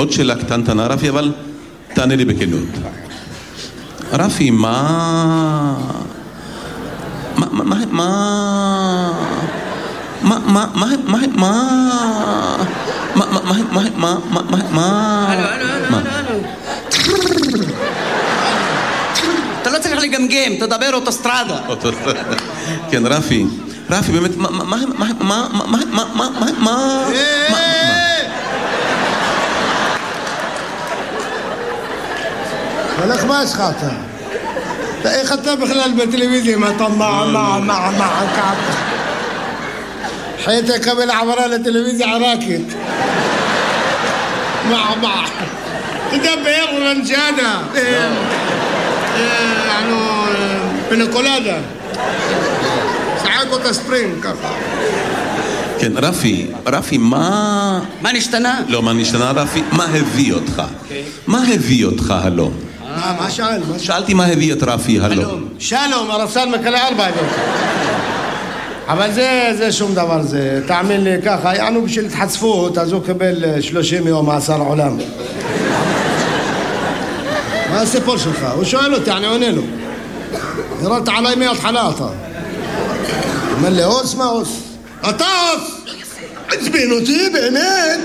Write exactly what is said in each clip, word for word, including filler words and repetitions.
עוד שאלה קטנטנה, רפי, אבל תענה לי בכנות. רפי, מה... מה... מה... מה... מה... מה... מה... מה... מה... מה... מה... מה... מה... מה... מה... הלו, הלו, הלו, הלו. אתה לא צריך לגמגם, תדבר אוטוסטרדה. כן, רפי. רפי, באמת, מה... מה... מה... מה... מה... מה... מה... מה... מה... הלך מה יש לך אתה? איך אתה בכלל בטלוויזיה? מה אתה מה מה מה מה כעב حياتك قبل عبرة للتلفزيون عراكت مع مع تدبر ورنجانا يعني بنكولادا ساعات سبرينج كفا כן, רפי, רפי, מה... מה נשתנה? לא, מה נשתנה, רפי? מה הביא אותך? מה הביא אותך הלום? מה שאל? שאלתי מה הביא את רפי הלום. שלום, הרפסן מקלה ארבע יום. אבל זה, זה שום דבר, זה, תאמין לי ככה, יענו בשביל התחצפות, אז הוא קבל שלושים יום מאסר עולם. מה הסיפור שלך? הוא שואל אותי, אני עונה לו. ירדת עליי מההתחלה אתה. אומר לי, אוס מה אוס? אתה אוס! עצבין אותי, באמת!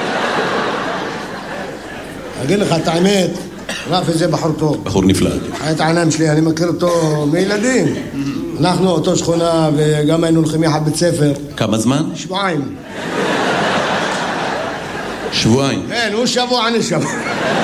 אגיד לך את האמת, רפי זה בחור טוב. בחור נפלא. את העיניים שלי, אני מכיר אותו מילדים. אנחנו אותו שכונה וגם היינו הולכים יחד בית ספר. כמה זמן? שבועיים. שבועיים? כן, הוא שבוע, אני שבוע.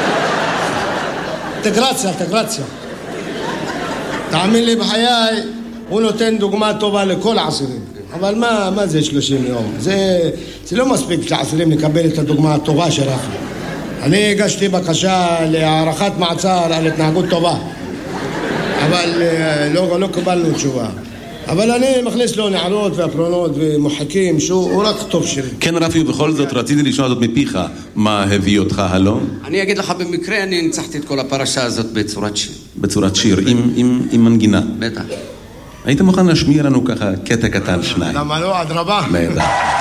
אינטגרציה, אינטגרציה. תאמין לי בחיי, הוא נותן דוגמה טובה לכל העשירים. אבל מה, מה זה שלושים יום? זה, זה לא מספיק לעשירים לקבל את הדוגמה הטובה של רפי. אני הגשתי בקשה להערכת מעצר על התנהגות טובה. אבל לא, לא קיבלנו תשובה. אבל אני מכניס לו נערות והפרונות ומוחקים שהוא רק טוב שלי. כן רפי, ובכל זאת רציתי לשמוע זאת מפיך. מה הביא אותך הלום? אני אגיד לך במקרה, אני ניצחתי את כל הפרשה הזאת בצורת שיר. בצורת שיר, עם, עם, עם מנגינה. בטח. היית מוכן להשמיע לנו ככה קטע קטן שניים? למה לא? עד רבה. נהדר.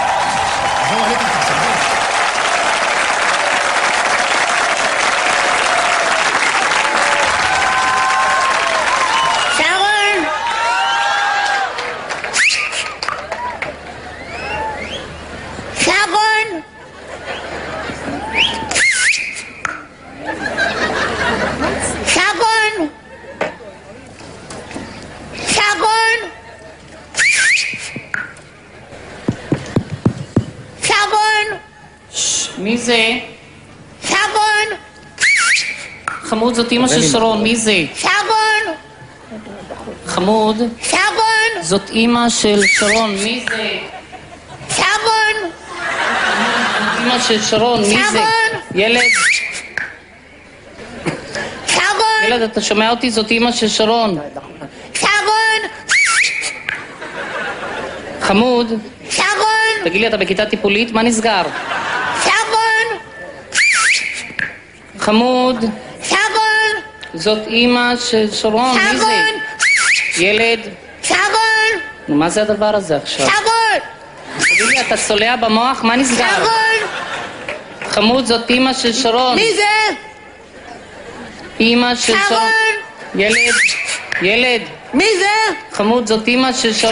מי זה? שרון! חמוד, זאת אמא של שרון, מי זה? שרון! חמוד? שרון! זאת אמא של שרון, מי זה? שרון! זאת אמא של שרון, מי זה? ילד? שרון! ילד, אתה שומע אותי? זאת אמא של שרון. שרון! חמוד? שרון! תגיד לי, אתה בכיתה טיפולית? מה נסגר? שרון! חמוד? שרון! זאת אמא של שרון, מי זה? ילד? שרון! נו, מה זה הדבר הזה עכשיו? שרון! תגיד לי, אתה צולע במוח? מה נסגר? שרון! חמוד, זאת אמא של שרון. מי זה? אמא של שרון. שרון! ילד? ילד? מי זה? חמוד, זאת אמא של שרון.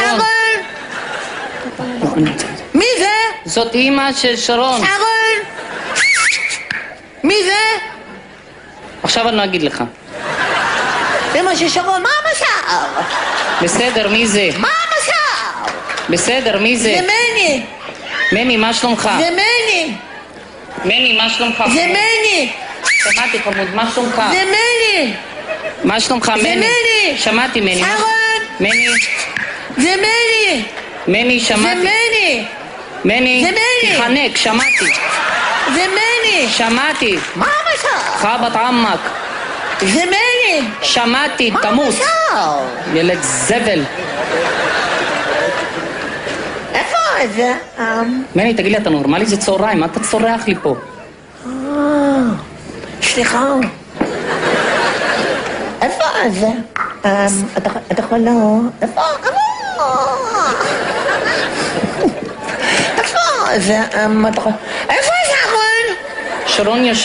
שרון! מי זה? זאת אמא של שרון. שרון! מי זה? עכשיו אני לא אגיד לך. אמא של שרון, מה המשאר? בסדר, מי זה? מה המשאר? בסדר, מי זה? זה מני. מני, מה שלומך? זה מני. מני, מה שלומך? זה מני. שמעתי חמוד, מה שלומך? זה מני. מה שלומך, מני? זה מני. שמעתי, מני. שרון! מני. זה מני. מני, זה שמעתי. מני. מני. זה מני. תחנק, שמעתי. זה מני. שמעתי. מה המשאר? חבת עמק. זה מני. שמעתי, מה תמות. המשאר? ילד זבל. איפה זה? מני, תגיד לי, אתה נורמלי? זה צהריים, מה אתה צורח לי פה? סליחה. איפה זה? אתה יכול לא... איפה? איפה זה? איפה שרון? שרון